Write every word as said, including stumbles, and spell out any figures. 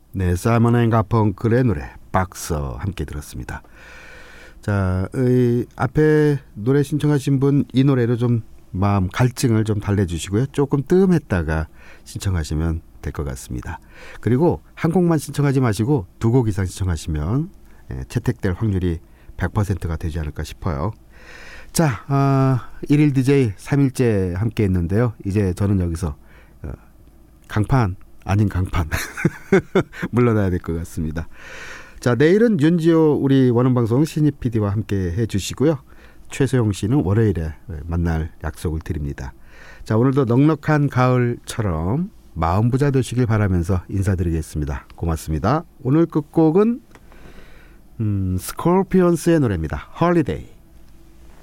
네, 사이먼 앤 가펑클의 노래 박서 함께 들었습니다. 자, 이 앞에 노래 신청하신 분 이 노래로 좀 마음 갈증을 좀 달래주시고요. 조금 뜸했다가 신청하시면 될 것 같습니다. 그리고 한 곡만 신청하지 마시고 두 곡 이상 신청하시면 예, 채택될 확률이 백 퍼센트가 되지 않을까 싶어요. 자, 아, 일일 디제이 삼 일째 함께 했는데요. 이제 저는 여기서 어, 강판 아닌 강판 물러나야 될 것 같습니다. 자, 내일은 윤지호 우리 원음방송 신입 피디와 함께 해주시고요. 최소영 씨는 월요일에 만날 약속을 드립니다. 자, 오늘도 넉넉한 가을처럼 마음 부자 되시길 바라면서 인사드리겠습니다. 고맙습니다. 오늘 끝곡은 음, 스콜피언스의 노래입니다. 홀리데이.